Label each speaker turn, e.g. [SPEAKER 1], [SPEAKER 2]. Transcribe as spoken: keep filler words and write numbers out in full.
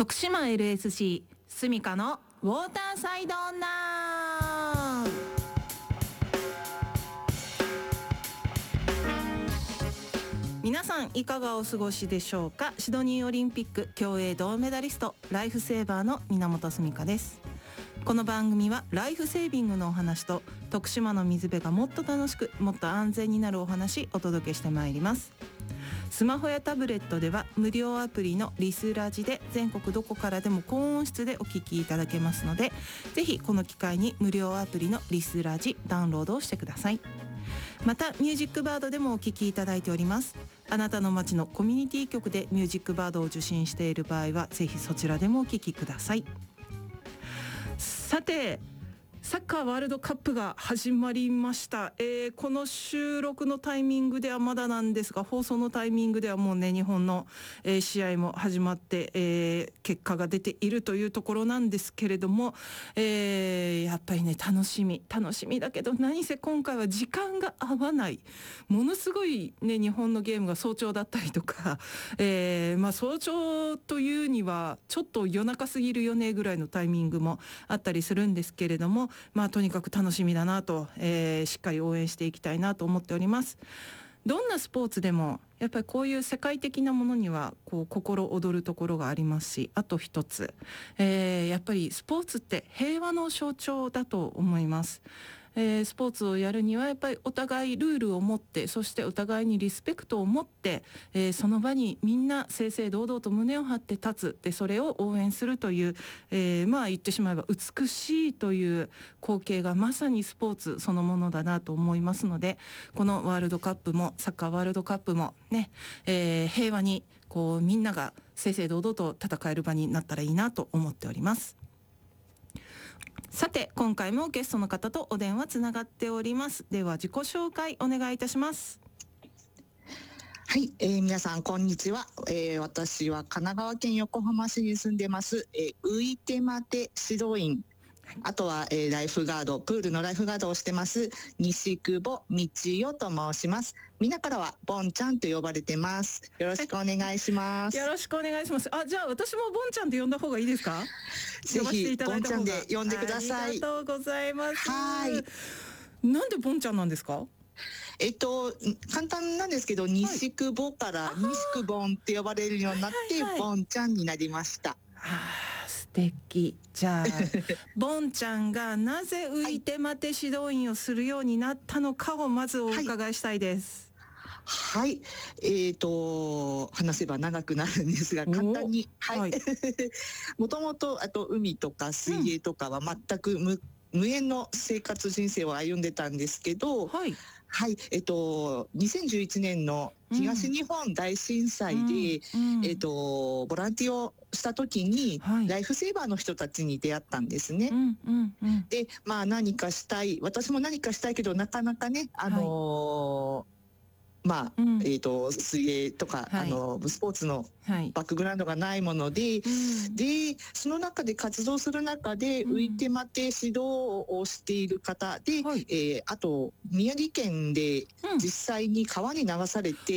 [SPEAKER 1] 徳島 エルエスシー スミカのウォーターサイドナウ。皆さんいかがお過ごしでしょうか。シドニーオリンピック競泳銅メダリスト、ライフセーバーの源スミカです。この番組はライフセービングのお話と徳島の水辺がもっと楽しくもっと安全になるお話お届けしてまいります。スマホやタブレットでは無料アプリのリスラジで全国どこからでも高音質でお聞きいただけますので、ぜひこの機会に無料アプリのリスラジダウンロードをしてください。またミュージックバードでもお聞きいただいております。あなたの街のコミュニティ局でミュージックバードを受信している場合はぜひそちらでもお聞きください。さて、サッカーワールドカップが始まりました、えー、この収録のタイミングではまだなんですが、放送のタイミングではもうね日本の、えー、試合も始まって、えー、結果が出ているというところなんですけれども、えー、やっぱりね楽しみ楽しみだけど、何せ今回は時間が合わない、ものすごいね日本のゲームが早朝だったりとか、えーまあ、早朝というにはちょっと夜中すぎるよねぐらいのタイミングもあったりするんですけれども、まあとにかく楽しみだなと、えー、しっかり応援していきたいなと思っております。どんなスポーツでもやっぱりこういう世界的なものにはこう心躍るところがありますし、あと一つ、えー、やっぱりスポーツって平和の象徴だと思います。えー、スポーツをやるにはやっぱりお互いルールを持って、そしてお互いにリスペクトを持って、えー、その場にみんな正々堂々と胸を張って立つ、でそれを応援するという、えー、まあ言ってしまえば美しいという光景がまさにスポーツそのものだなと思いますので、このワールドカップもサッカーワールドカップもね、えー、平和にこうみんなが正々堂々と戦える場になったらいいなと思っております。さて、今回もゲストの方とお電話つながっております。では自己紹介お願いいたします。
[SPEAKER 2] はい、えー、皆さんこんにちは、えー、私は神奈川県横浜市に住んでます、えー、浮いてまて指導員、あとは、えー、ライフガード、プールのライフガードをしてます西久保道代と申します。みんなからはボンちゃんと呼ばれてます。よろしくお願いします。
[SPEAKER 1] よろしくお願いします。あ、じゃあ私もボンちゃんと呼んだ方がいいですか？
[SPEAKER 2] ぜひボンちゃんで呼んでください。
[SPEAKER 1] ありがとうございます。
[SPEAKER 2] はい。
[SPEAKER 1] なんでボンちゃんなんですか？
[SPEAKER 2] えっと簡単なんですけど、西久保から西久ボンって呼ばれるようになって、はいはい、ボンちゃんになりました。
[SPEAKER 1] あ、素敵。じゃあボンちゃんがなぜ浮いてまて指導員をするようになったのかをまずお伺いしたいです。
[SPEAKER 2] はい、はい、えーと話せば長くなるんですが簡単に、はい、もともとあと海とか水泳とかは全く無、うん、無縁の生活人生を歩んでたんですけど、はいはい、えっとにせんじゅういちねんの東日本大震災で、うんうん、えっとボランティアをした時に、はい、ライフセーバーの人たちに出会ったんですね。うんうんうん、で、まあ何かしたい、私も何かしたいけどなかなかね、あのーはいまあ、うん、えーと水泳とか、はい、あのスポーツのバックグラウンドがないもので、はい、でその中で活動する中で、うん、浮いてまて指導をしている方で、はい、えー、あと宮城県で実際に川に流されて、